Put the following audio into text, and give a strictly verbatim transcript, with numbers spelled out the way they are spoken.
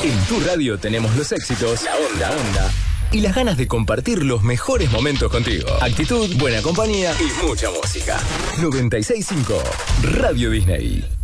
En tu radio tenemos los éxitos, la onda, onda y las ganas de compartir los mejores momentos contigo. Actitud, buena compañía y mucha música. noventa y seis punto cinco Radio Disney.